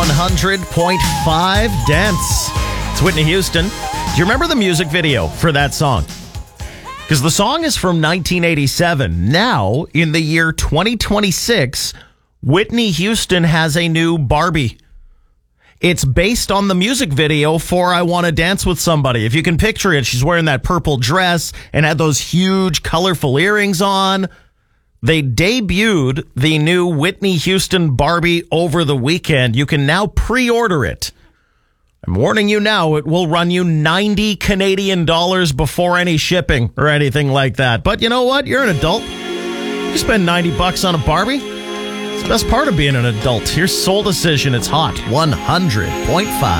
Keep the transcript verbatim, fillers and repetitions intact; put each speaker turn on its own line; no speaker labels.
one hundred point five Dance. It's Whitney Houston. Do you remember the music video for that song? Because the song is from nineteen eighty-seven. Now, in the year twenty twenty-six, Whitney Houston has a new Barbie. It's based on the music video for I Want to Dance with Somebody. If you can picture it, she's wearing that purple dress and had those huge, colorful earrings on. They debuted the new Whitney Houston Barbie over the weekend. You can now pre-order it. I'm warning you now, it will run you ninety Canadian dollars before any shipping or anything like that. But you know what? You're an adult. You spend ninety bucks on a Barbie. It's the best part of being an adult. Here's Soul Decision. It's hot. one hundred point five.